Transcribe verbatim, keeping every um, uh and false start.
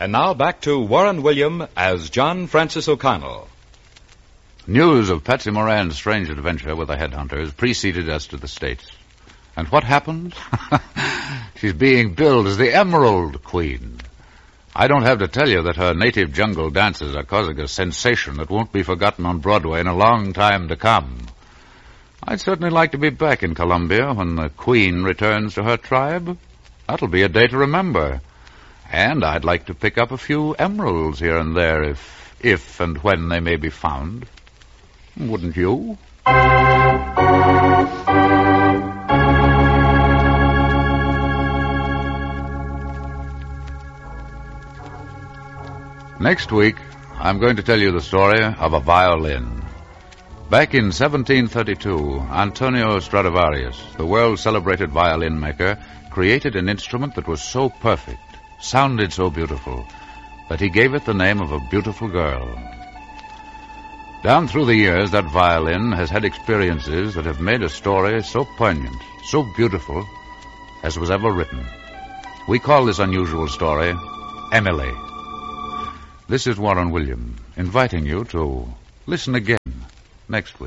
And now back to Warren William as John Francis O'Connell. News of Patsy Moran's strange adventure with the headhunters preceded us to the States. And what happened? She's being billed as the Emerald Queen. I don't have to tell you that her native jungle dances are causing a sensation that won't be forgotten on Broadway in a long time to come. I'd certainly like to be back in Columbia when the Queen returns to her tribe. That'll be a day to remember. And I'd like to pick up a few emeralds here and there if, if and when they may be found. Wouldn't you? Next week, I'm going to tell you the story of a violin. Back in seventeen thirty-two, Antonio Stradivarius, the world-celebrated violin maker, created an instrument that was so perfect, sounded so beautiful, that he gave it the name of a beautiful girl. Down through the years, that violin has had experiences that have made a story so poignant, so beautiful, as was ever written. We call this unusual story Emily. This is Warren William, inviting you to listen again next week.